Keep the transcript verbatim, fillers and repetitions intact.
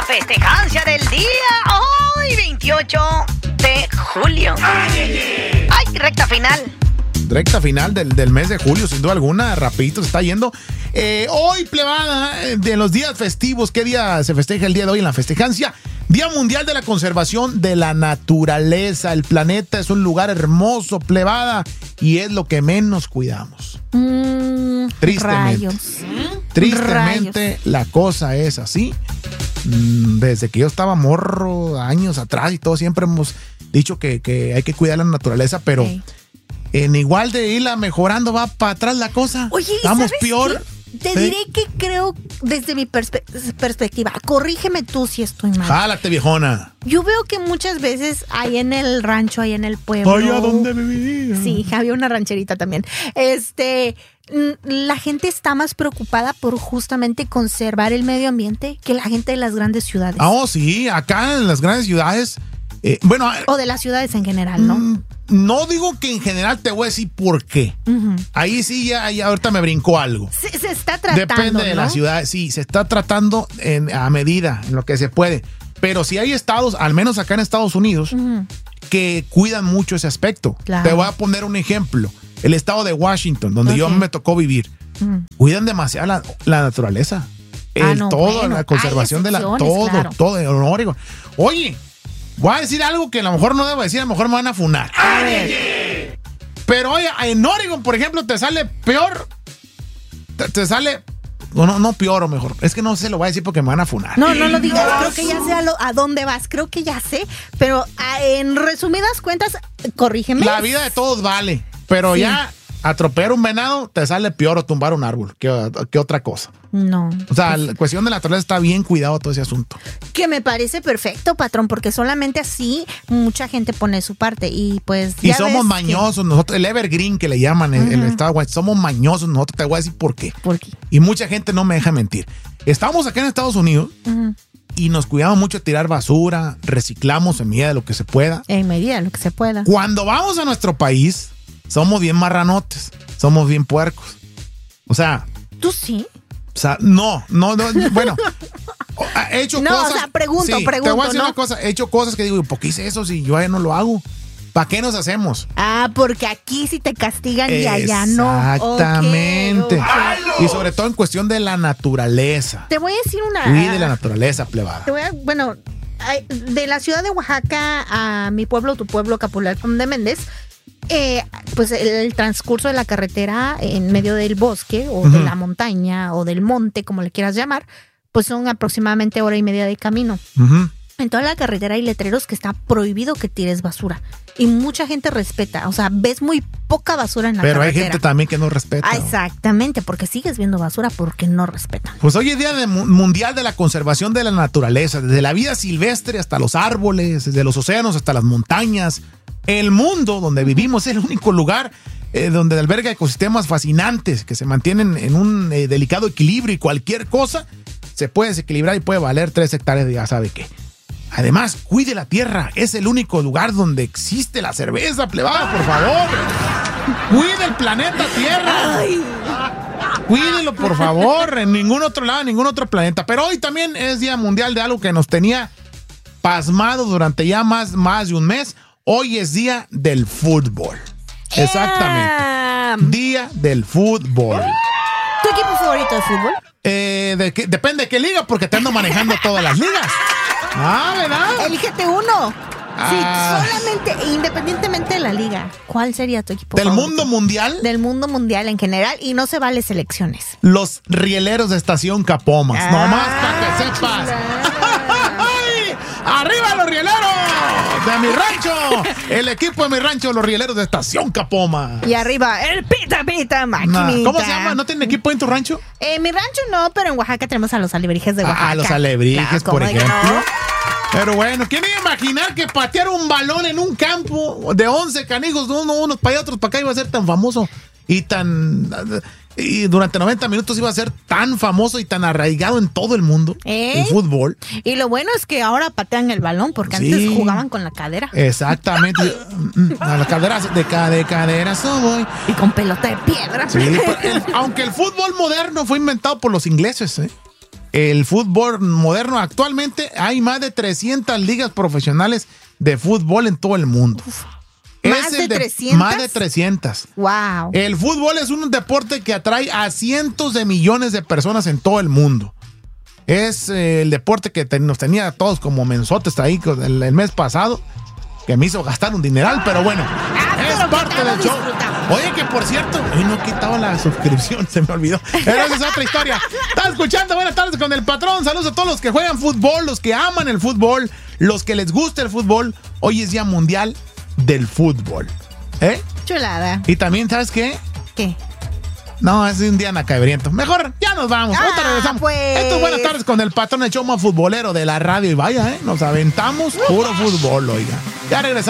festejancia del día. Hoy, veintiocho de julio. Ay, recta final. Recta final del, del mes de julio, sin duda alguna. Rapidito se está yendo. Eh, hoy, plebada, de los días festivos, ¿qué día se festeja el día de hoy en la festejancia? Día Mundial de la Conservación de la Naturaleza. El planeta es un lugar hermoso, plebada, y es lo que menos cuidamos. Mm, Tristemente. Rayos. Tristemente, Rayos. la cosa es así. Desde que yo estaba morro, años atrás y todo, siempre hemos dicho que, que hay que cuidar la naturaleza, pero Sí. en igual de irla mejorando, va para atrás la cosa. Oye, estamos ¿sabes peor. qué? Te ¿Sí? diré que creo, desde mi perspe- perspectiva, corrígeme tú si estoy mal. Jálate, viejona. Yo veo que muchas veces ahí en el rancho, ahí en el pueblo. Allá donde vivía. Sí, había una rancherita también. Este, mm, la gente está más preocupada por justamente conservar el medio ambiente que la gente de las grandes ciudades. Ah, oh, sí, acá en las grandes ciudades. Eh, bueno, O de las ciudades en general, ¿no? mm, no digo que en general, te voy a decir por qué. Ujú. Ahí sí, ya, ya ahorita me brincó algo. Se, se está tratando, Depende de ¿no? la ciudad, sí, se está tratando en, a medida, en lo que se puede. Pero sí hay estados, al menos acá en Estados Unidos, Ujú. que cuidan mucho ese aspecto. Claro. Te voy a poner un ejemplo. El estado de Washington, donde yo Ok. me tocó vivir, Ujú. cuidan demasiado la, la naturaleza. Ah, El no, todo, bueno, la conservación hay de la... excepciones, Todo, claro. todo, en Oregon. Oye, voy a decir algo que a lo mejor no debo decir, a lo mejor me van a funar. A ver. Pero oye, en Oregon, por ejemplo, te sale peor. Te, te sale... No, no, no peor o mejor. Es que no se lo voy a decir porque me van a funar. No, no lo digas, creo que ya sé a, lo- a dónde vas, creo que ya sé, pero ah, en resumidas cuentas, corrígeme. La vida de todos vale. Pero Sí. ya atropellar un venado te sale peor o tumbar un árbol que, que otra cosa. No. O sea, la cuestión de la naturaleza está bien cuidado todo ese asunto. Que me parece perfecto, patrón, porque solamente así mucha gente pone su parte y pues Y ya somos ves que- mañosos, nosotros, el evergreen que le llaman en el Ujú. estado de Washington, somos mañosos nosotros, te voy a decir por qué. ¿Por qué? Y mucha gente no me deja mentir. Estamos acá en Estados Unidos Ujú. y nos cuidamos mucho de tirar basura, reciclamos en medida de lo que se pueda. En medida de lo que se pueda. Cuando vamos a nuestro país, somos bien marranotes, somos bien puercos. O sea, ¿Tú sí? o sea, no, no, no, bueno, he hecho No, cosas. o sea, pregunto, sí, Te voy pregunto, a decir ¿no? una cosa, he hecho cosas que digo, ¿por qué hice eso si yo ya no lo hago? ¿Para qué nos hacemos? Ah, porque aquí sí te castigan y allá no. Exactamente. Ok, ok. Y sobre todo en cuestión de la naturaleza. Te voy a decir una... Cuide la naturaleza, plebada. Te voy a- bueno, ay, de la ciudad de Oaxaca a mi pueblo, tu pueblo, Capulacán de Méndez, eh, pues el, el transcurso de la carretera en medio del bosque o de Ujú. la montaña o del monte, como le quieras llamar, pues son aproximadamente hora y media de camino. Ujú. En toda la carretera hay letreros que está prohibido que tires basura. Y mucha gente respeta. O sea, ves muy poca basura en la Pero hay carretera. gente también que no respeta. Ah, exactamente, porque sigues viendo basura porque no respetan. Pues hoy es Día de mu- Mundial de la Conservación de la Naturaleza, desde la vida silvestre hasta los árboles, desde los océanos hasta las montañas. El mundo donde vivimos es el único lugar eh, donde alberga ecosistemas fascinantes que se mantienen en un eh, delicado equilibrio y cualquier cosa se puede desequilibrar y puede valer tres hectáreas de ya sabe qué. Además, cuide la tierra, es el único lugar donde existe la cerveza, plebada, por favor. Cuide el planeta Tierra. Cuídelo, por favor, en ningún otro lado, en ningún otro planeta. Pero hoy también es Día Mundial de algo que nos tenía pasmado durante ya más, más de un mes. Hoy es Día del Fútbol. Exactamente. Eh, Día del Fútbol. ¿Tu equipo favorito de fútbol? Eh, de qué- depende de qué liga, porque te ando manejando todas las ligas. Ah, ¿verdad? Elígete uno. Ah. Sí, solamente, independientemente de la liga. ¿Cuál sería tu equipo Del favorito? mundo mundial, Del mundo mundial en general y no se vale selecciones. los rieleros de Estación Capomas. Ah, Nomás para que sepas. ¡Ay! ¡Arriba los rieleros de mi rancho! El equipo de mi rancho, los rieleros de Estación Capomas. Y arriba, el pita pita maquinita. Nah, ¿cómo se llama? ¿No tienen equipo en tu rancho? En mi rancho no, pero en Oaxaca tenemos a los alebrijes de Oaxaca. Ah, los alebrijes, Claro, por ¿cómo que ejemplo. no? Pero bueno, ¿quién iba a imaginar que patear un balón en un campo de once canijos, uno, unos para allá, otros para acá, iba a ser tan famoso y tan... Y durante noventa minutos iba a ser tan famoso y tan arraigado en todo el mundo, ¿Eh? el fútbol. Y lo bueno es que ahora patean el balón, porque Sí. antes jugaban con la cadera. Exactamente. A las caderas, de, ca- de caderas soy. Y con pelota de piedra. Sí, pero el- aunque el fútbol moderno fue inventado por los ingleses, ¿eh? el fútbol moderno. Actualmente hay más de trescientas ligas profesionales de fútbol en todo el mundo. Uf, ¿Más de trescientas? Más de trescientas. Wow. El fútbol es un deporte que atrae a cientos de millones de personas en todo el mundo. Es eh, el deporte que te, nos tenía a todos como mensotes ahí el, el mes pasado, que me hizo gastar un dineral, pero bueno, ah, es pero parte del show. Disfrutamos. Oye, que por cierto, hoy no he quitado la suscripción, se me olvidó. Pero esa es otra historia. Estás escuchando Buenas Tardes con el Patrón. Saludos a todos los que juegan fútbol, los que aman el fútbol, los que les gusta el fútbol. Hoy es Día Mundial del Fútbol. ¿Eh? Chulada. Y también, ¿sabes qué? ¿Qué? No, es un día nacabriento. Mejor, ya nos vamos. Ah, Ahorita regresamos. pues. Esto es Buenas Tardes con el Patrón, el show más futbolero de la radio. Y vaya, ¿eh? Nos aventamos puro fútbol, oiga. Ya regresamos.